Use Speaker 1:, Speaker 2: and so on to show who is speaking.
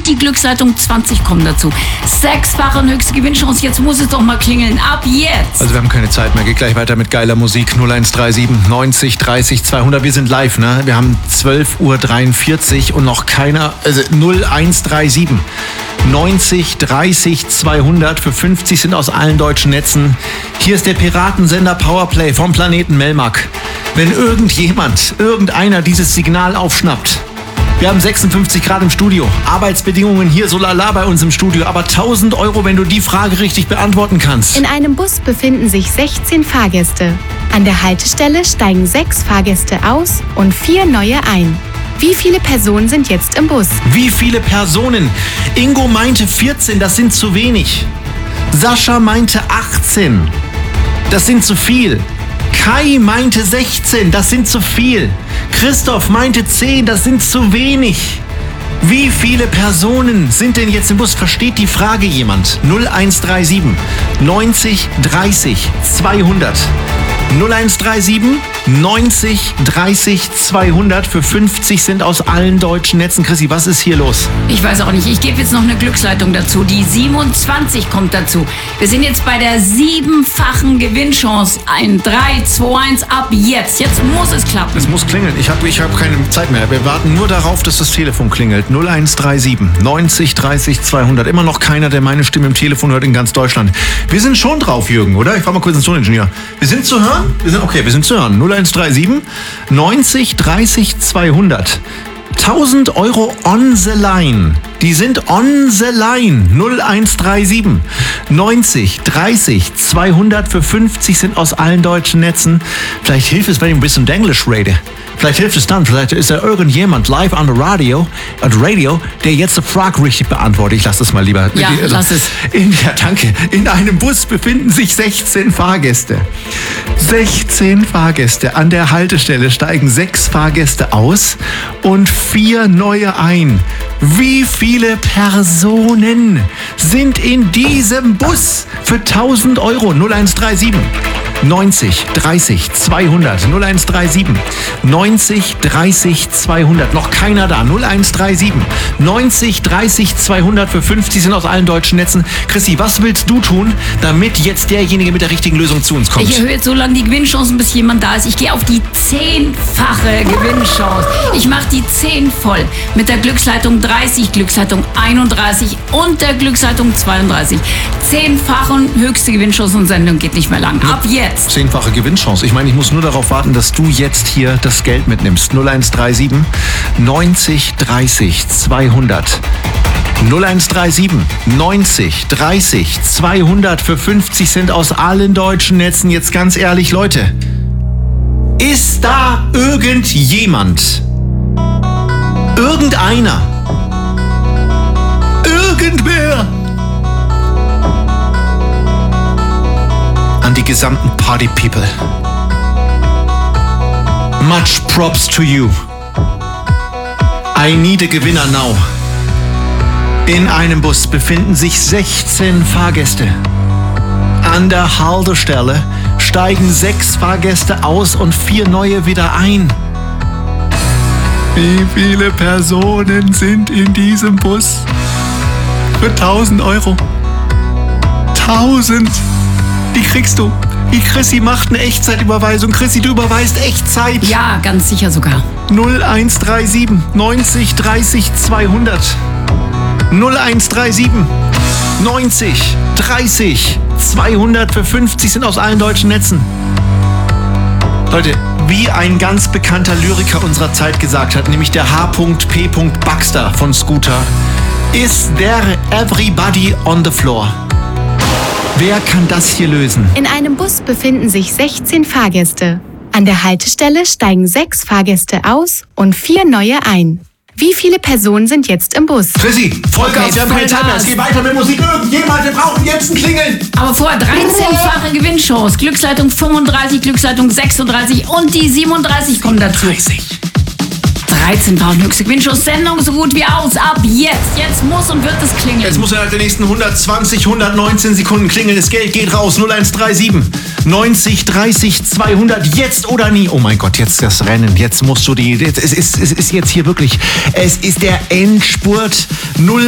Speaker 1: die Glücksleitung 20 kommen dazu. 6-fache höchste Gewinnchance. Jetzt muss es doch mal klingeln. Ab jetzt.
Speaker 2: Also wir haben keine Zeit mehr. Geht gleich weiter mit geiler Musik. 0137 90 30 200. Wir sind live, ne? Wir haben 12:43 Uhr und noch keiner. Also 0137 90 30 200. Für 50 sind aus allen deutschen Netzen. Hier ist der Piratensender Powerplay vom Planeten Melmac. Wenn irgendeiner dieses Signal aufschnappt. Wir haben 56 Grad im Studio. Arbeitsbedingungen hier so lala bei uns im Studio. Aber 1.000 Euro, wenn du die Frage richtig beantworten kannst.
Speaker 3: In einem Bus befinden sich 16 Fahrgäste. An der Haltestelle steigen 6 Fahrgäste aus und 4 neue ein. Wie viele Personen sind jetzt im Bus?
Speaker 2: Wie viele Personen? Ingo meinte 14, das sind zu wenig. Sascha meinte 18. Das sind zu viel. Kai meinte 16, das sind zu viel. Christoph meinte 10, das sind zu wenig. Wie viele Personen sind denn jetzt im Bus? Versteht die Frage jemand? 0137 90 30 200. 0137 90 30 200. Für 50 sind aus allen deutschen Netzen. Chrissy, was ist hier los?
Speaker 1: Ich weiß auch nicht. Ich gebe jetzt noch eine Glücksleitung dazu. Die 27 kommt dazu. Wir sind jetzt bei der 7-fachen Gewinnchance. 3, 2, 1, ab jetzt. Jetzt muss es klappen.
Speaker 2: Es muss klingeln. Ich hab keine Zeit mehr. Wir warten nur darauf, dass das Telefon klingelt. 0137 90 30 200. Immer noch keiner, der meine Stimme im Telefon hört in ganz Deutschland. Wir sind schon drauf, Jürgen, oder? Ich frage mal kurz den Toningenieur. Wir sind zu hören? Wir sind zu hören. 0137 90 30 200. 1.000 Euro on the line. Die sind on the line. 0137 90 30 200. Für 50 sind aus allen deutschen Netzen. Vielleicht hilft es, wenn ich ein bisschen Englisch rede. Vielleicht hilft es dann. Vielleicht ist da irgendjemand live on the Radio, der jetzt die Frage richtig beantwortet. Ich lasse das mal lieber.
Speaker 1: Ja, lass es.
Speaker 2: Danke. In einem Bus befinden sich 16 Fahrgäste. 16 Fahrgäste. An der Haltestelle steigen 6 Fahrgäste aus und 4 neue ein. Wie viele Personen sind in diesem Bus für 1.000 Euro? 0137 90 30 200. 0137 90 30 200. Noch keiner da. 0137 90 30 200. Für 50 sind aus allen deutschen Netzen. Chrissy, was willst du tun, damit jetzt derjenige mit der richtigen Lösung zu uns kommt?
Speaker 1: Ich erhöhe jetzt so lange die Gewinnchancen, bis jemand da ist. Ich gehe auf die 10-fache Gewinnchance. Ich mache die 10 voll. Mit der Glücksleitung 30, Glücksleitung 31 und der Glücksleitung 32. 10-fache höchste Gewinnchance und Sendung geht nicht mehr lang. Ab jetzt.
Speaker 2: 10-fache Gewinnchance. Ich meine, ich muss nur darauf warten, dass du jetzt hier das Geld mitnimmst. 0137 90 30 200. 0137 90 30 200. Für 50 sind aus allen deutschen Netzen. Jetzt ganz ehrlich, Leute. Ist da irgendjemand? Irgendeiner? Irgendwer? An die gesamten Party People. Much props to you. I need a Gewinner now. In einem Bus befinden sich 16 Fahrgäste. An der Haltestelle steigen 6 Fahrgäste aus und 4 neue wieder ein. Wie viele Personen sind in diesem Bus? Für 1.000 Euro. 1.000. Die kriegst du. Die Chrissy macht eine Echtzeitüberweisung. Chrissy, du überweist Echtzeit.
Speaker 1: Ja, ganz sicher sogar.
Speaker 2: 0137 90 30 200. 0137 90 30 200. Für 50 sind aus allen deutschen Netzen. Leute, wie ein ganz bekannter Lyriker unserer Zeit gesagt hat, nämlich der H.P. Baxter von Scooter, is there everybody on the floor? Wer kann das hier lösen?
Speaker 3: In einem Bus befinden sich 16 Fahrgäste. An der Haltestelle steigen 6 Fahrgäste aus und 4 neue ein. Wie viele Personen sind jetzt im Bus?
Speaker 2: Chrissy, Vollgas, wir haben keine Zeit mehr. Es geht weiter mit Musik. Irgendjemand, wir brauchen jetzt ein Klingeln.
Speaker 1: Aber vorher 13-fache Gewinnchance. Glücksleitung 35, Glücksleitung 36 und die 37 kommen dazu. 13-fache höchste Gewinnchance. Sendung so gut wie aus. Ab jetzt. Jetzt muss und wird es klingeln.
Speaker 2: Jetzt muss innerhalb der nächsten 120, 119 Sekunden klingeln. Das Geld geht raus. 0137 90 30 200. Jetzt oder nie. Oh mein Gott, jetzt das Rennen. Jetzt musst du es ist jetzt hier wirklich. Es ist der Endspurt.